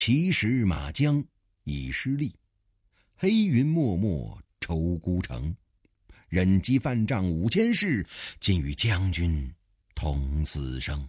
其实马疆已失利，黑云漠漠愁孤城。忍饥犯障5000事，尽与将军同死生。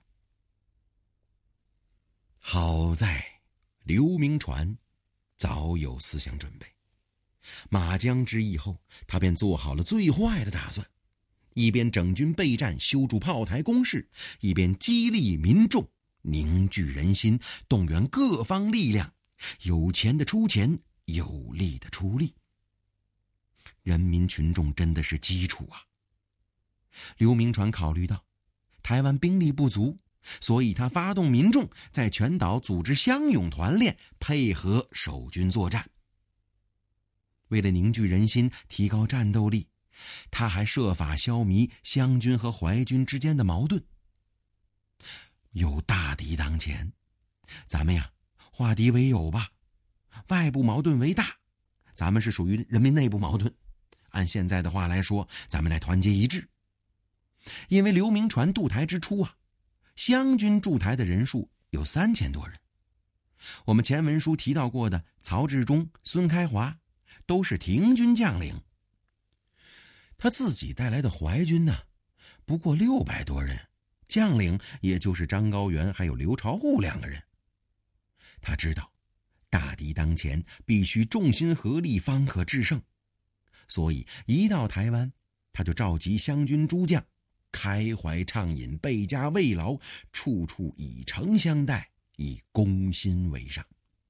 好在刘铭传早有思想准备，马疆之役后，他便做好了最坏的打算，一边整军备战，修筑炮台工事，一边激励民众，凝聚人心，动员各方力量，有钱的出钱，有力的出力。人民群众真的是基础啊！刘铭传考虑到台湾兵力不足，所以他发动民众在全岛组织乡勇团练，配合守军作战。为了凝聚人心，提高战斗力，他还设法消弭湘军和淮军之间的矛盾。有大敌当前，咱们呀化敌为友吧，外部矛盾为大，咱们是属于人民内部矛盾。按现在的话来说，咱们得团结一致。因为刘铭传渡台之初啊，湘军驻台的人数有3000多人。我们前文书提到过的曹志忠、孙开华都是停军将领。他自己带来的淮军呢，不过600多人，将领也就是张高原还有刘朝户2个人。他知道大敌当前，必须众心合力方可制胜，所以一到台湾，他就召集湘军诸将，开怀畅饮，倍加慰劳，处处以诚相待，以攻心为上。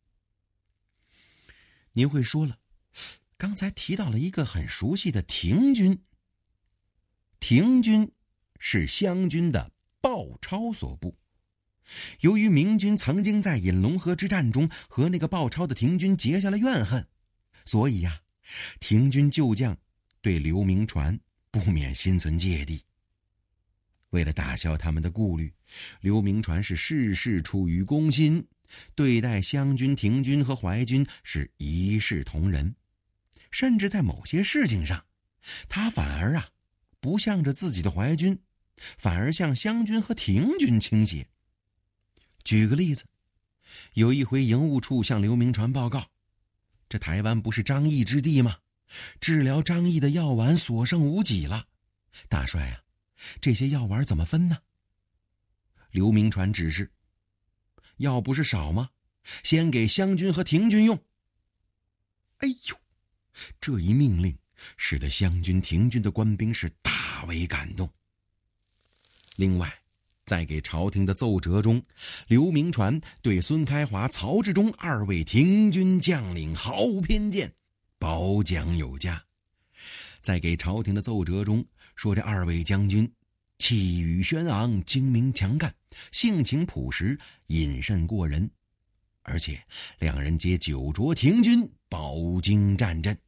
您会说了，刚才提到了一个很熟悉的停军。停军是湘军的鲍超所部。由于明军曾经在引龙河之战中和那个鲍超的停军结下了怨恨，所以呀，停军旧将对刘铭传不免心存芥蒂。为了打消他们的顾虑，刘铭传是事事出于公心，对待湘军、停军和淮军是一视同仁，甚至在某些事情上，他反而不向着自己的淮军，反而向湘军和停军倾斜。举个例子，有一回营务处向刘铭传报告，这台湾不是张毅之地吗？治疗张毅的药丸所剩无几了，大帅啊，这些药丸怎么分呢？刘铭传指示，药不是少吗？先给湘军和停军用。哎呦，这一命令使得湘军、停军的官兵是大为感动。另外，在给朝廷的奏折中，刘铭传对孙开华、曹志忠2位停军将领毫无偏见，褒奖有加。在给朝廷的奏折中说，这2位将军气宇轩昂，精明强干，性情朴实，谨慎过人，而且2人皆久着停军，饱经战阵。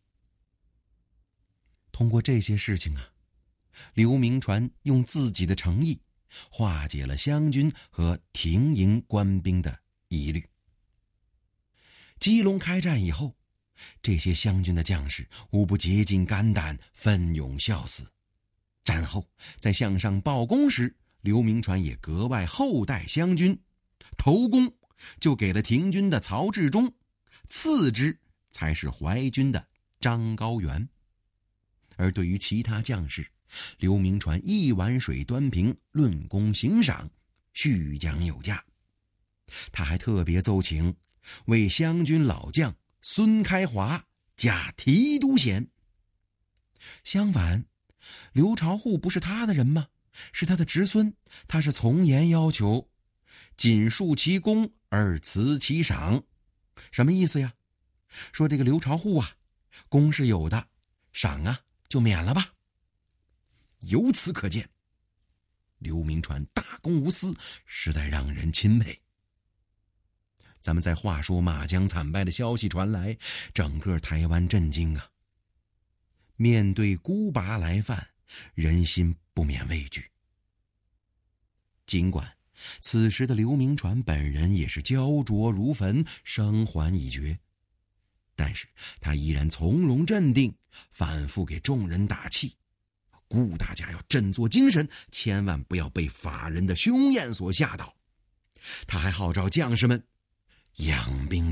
通过这些事情刘铭传用自己的诚意化解了湘军和停营官兵的疑虑。基隆开战以后，这些湘军的将士无不竭尽肝胆，奋勇效死。战后在向上报功时，刘铭传也格外厚待湘军，头功就给了停军的曹志忠，次之才是淮军的张高原。而对于其他将士，刘铭传一碗水端平，论功行赏，续奖有加。他还特别奏请为湘军老将孙开华加提督衔。相反，刘朝户不是他的人吗？是他的侄孙，他是从严要求仅述其功而辞其赏。什么意思呀？说这个刘朝户功是有的，赏就免了吧。由此可见，刘铭传大公无私，实在让人钦佩。咱们再话说马疆惨败的消息传来，整个台湾震惊啊！面对孤拔来犯，人心不免畏惧。尽管此时的刘铭传本人也是焦灼如焚，生还已决，但是他依然从容镇定，反复给众人打气，鼓舞大家要振作精神，千万不要被法人的凶焰所吓倒。他还号召将士们养兵